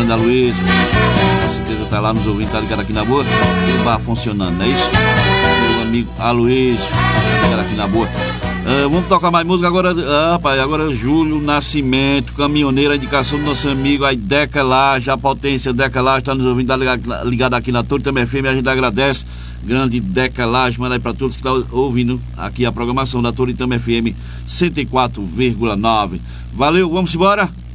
grande Aloysio, com certeza tá lá nos ouvindo, tá ligado aqui na boa, tá funcionando, não é isso? Meu amigo Aloysio, tá ligado aqui na boa. Vamos tocar mais música agora, rapaz, agora Júlio Nascimento, caminhoneiro, a indicação do nosso amigo aí, Deca Laje, a potência Deca Laje, tá nos ouvindo, tá ligado aqui na Torre também FM, a gente agradece, grande Deca Laje, manda aí pra todos que estão ouvindo aqui a programação da Torre FM 104,9. Valeu, vamos embora?